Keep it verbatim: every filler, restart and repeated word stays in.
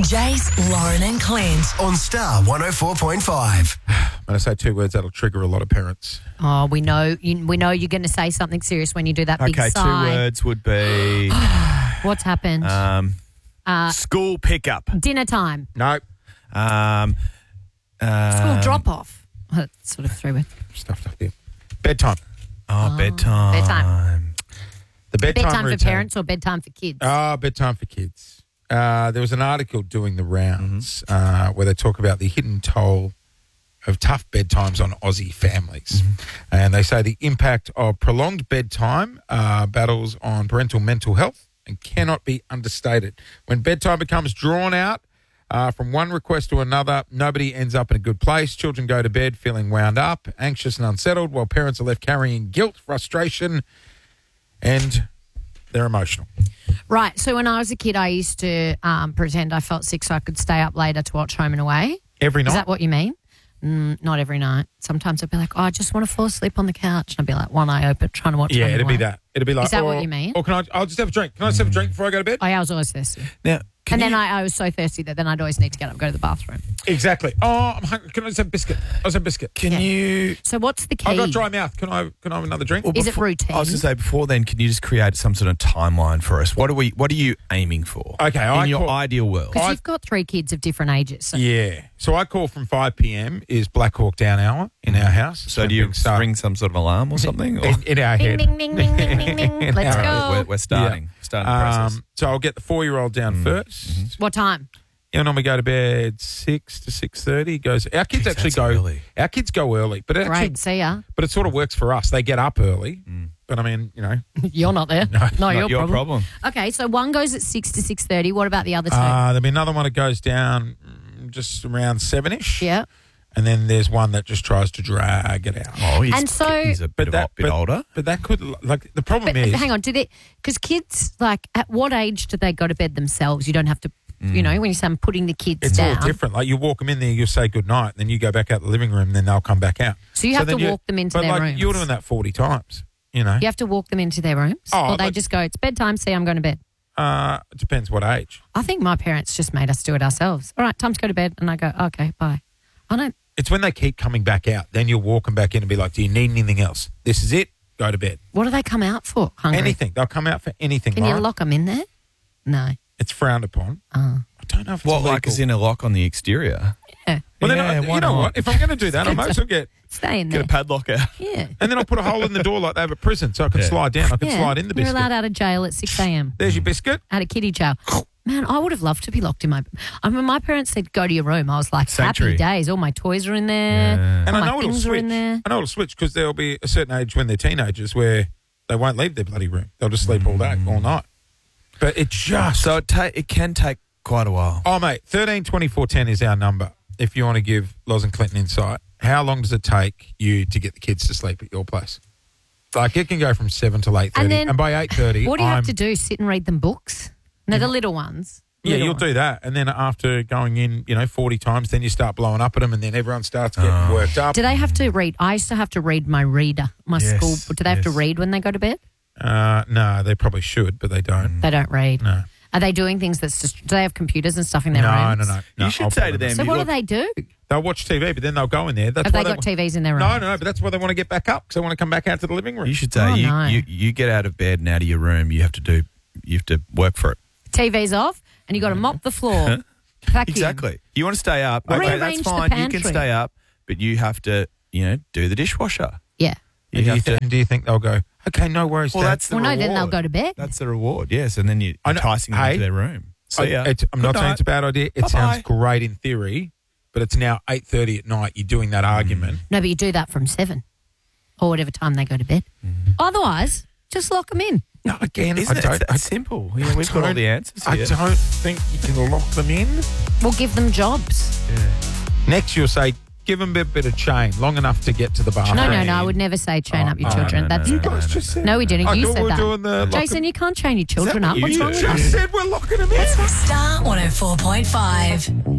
Jace, Lauren and Clint. On Star one oh four point five. When I say two words, that'll trigger a lot of parents. Oh, we know you, we know you're going to say something serious when you do that big Okay, two sigh. words would be What's happened? um, Uh, school pickup. Dinner time. No. Um, uh, School drop-off. That's sort of three words. Stuffed up there. Bedtime. Oh, bedtime. Bedtime. The bedtime, Bedtime routine. for parents or bedtime for kids? Ah, bedtime for kids. Uh, there was an article doing the rounds uh, where they talk about the hidden toll of tough bedtimes on Aussie families. And they say the impact of prolonged bedtime uh, battles on parental mental health and cannot be understated. When bedtime becomes drawn out uh, from one request to another, nobody ends up in a good place. Children go to bed feeling wound up, anxious and unsettled, while parents are left carrying guilt, frustration, and they're emotional. Right. So when I was a kid, I used to um, pretend I felt sick so I could stay up later to watch Home and Away. Every night? Is that what you mean? Mm, not every night. Sometimes I'd be like, oh, I just want to fall asleep on the couch. And I'd be like, one eye open, trying to watch Yeah, Home and it'd be Away. that. It'd be like, Is that or, what you mean? Or can I, I'll just have a drink. Can I just have a drink before I go to bed? Oh, yeah, I was always thirsty. Now, can And then you- I, I was so thirsty that then I'd always need to get up and go to the bathroom. Exactly. Oh, I'm hungry. Can I just have a biscuit? I'll just have a biscuit. Can Yeah. you... So what's the key? I've got dry mouth. Can I Can I have another drink? Well, Is it before- routine? I was going to say, before then, can you just create some sort of timeline for us? What are we? What are you aiming for? Okay, in I your call- ideal world. Because I- you've got three kids of different ages. So Yeah. So I call from five p.m. is Black Hawk Down hour in our house. So do you Big start. ring some sort of alarm or something? Or? in, in our Ding, head? ding, ding, ding, ding, ding, ding. In Let's our- go. We're, we're starting. Starting the process. Um, so I'll get the four-year-old down first. What time? You know, when we go to bed six to six thirty, goes. Our kids Jeez, actually that's go. early. Our kids go early, but it actually, Great. See ya. but it sort of works for us. They get up early, but I mean, you know, You're not there. No, no, not your, Your problem. problem. Okay, so one goes at six to six thirty. What about the other two? uh, there'll be another one that goes down mm, just around seven-ish. yeah. And then there's one that just tries to drag it out. Oh, he's, And so- he's a bit, But of, that- bit but- older. But that could, like, the problem But is. hang on, do they? Because kids, like, at what age do they go to bed themselves? You don't have to, you know, when you say I'm putting the kids It's down. all different. Like, you walk them in there, you'll say goodnight, then you go back out the living room, then they'll come back out. So you have then to walk them into but their like, rooms. You're doing that forty times, you know. You have to walk them into their rooms, Oh, or they like- just go, it's bedtime. See, I'm going to bed. Uh, it depends what age. I think my parents just made us do it ourselves. All right, time to go to bed, and I go, okay, bye. I don't. It's when they keep coming back out. Then you'll walk them back in and be like, do you need anything else? This is it. Go to bed. What do they come out for? Hungry? Anything. They'll come out for anything. Can Lauren. you lock them in there? No. It's frowned upon. Oh. I don't know if it's What, illegal. like as in a lock on the exterior? Yeah. Well, then, Yeah, I, why you know not? what? If I'm going to do that, I might as well get... Stay in Get there. a padlock out. Yeah. And then I'll put a hole in the door like they have at prison so I can Yeah. slide down. I can yeah. slide in the You're biscuit. allowed out of jail at six a.m. There's your biscuit. Out of kiddie jail. Man, I would have loved to be locked in my... I mean, my parents said, go to your room. I was like, Sanctuary. happy days. All my toys are in there. Yeah. And All I my know it'll things are switch. in there. I know it'll switch because there'll be a certain age when they're teenagers where they won't leave their bloody room. They'll just sleep all day, all night. But it just... So it, ta- it can take quite a while. Oh, mate, thirteen twenty-four ten is our number if you want to give Loz and Clinton insight. How long does it take you to get the kids to sleep at your place? Like, it can go from seven till eight thirty. And And, then by eight thirty, What do you I'm, have to do? Sit and read them books? No, the little ones. Yeah, Little you'll ones. do that. And then after going in, you know, forty times, then you start blowing up at them and then everyone starts getting Oh. worked up. Do they have to read? I used to have to read my reader, my Yes, school. Do they have to yes. read when they go to bed? Uh, no, they probably should, but they don't. They don't read. No. Are they doing things that's just, do they have computers and stuff in their No, rooms? no, no, no. You should I'll say put to them, So you what look- do they do? They'll watch T V, but then they'll go in there. That's Have why they got wa- T Vs in their room? No, no, but that's why they want to get back up because they want to come back out to the living room. You should say Oh, you, no. you you get out of bed and out of your room. You have to do. You have to work for it. T V's off, and you got to mop the floor. Vacuum. Exactly. You want to stay up? Or Okay, rearrange that's the fine. You pantry. can stay up, but you have to, you know, do the dishwasher. Yeah. You And do, you have to. th- do you think they'll go, okay, no worries, Well, Dad. that's the Well, no, reward. then they'll go to bed. That's the reward. Yes, and then you I know- enticing them hey, into their room. See ya. I, it's, I'm not Good saying night. it's a bad idea. It Bye-bye. sounds great in theory, but it's now eight thirty at night. You're doing that argument. No, but you do that from seven or whatever time they go to bed. Otherwise, just lock them in. No, again, Isn't I it? don't. It's that I, simple. Yeah, I we've got all don't- the answers I here. don't think you can lock them in. We'll give them jobs. Next, you'll say, give them a bit of chain, long enough to get to the bathroom. No, no, no. I would never say chain Oh, up your no, children. no, no, That's no, You no, guys no, just no. said. No, we didn't. I You thought said we were that. doing the lock Jason, them- you can't chain your children what up. you What's do? wrong with just you? said we're locking them in. Star one oh four point five.